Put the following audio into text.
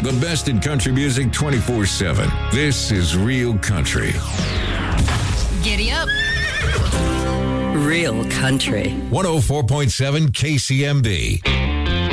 The best in country music 24/7. This is Real Country. Giddy up. Real Country. 104.7 KCMB.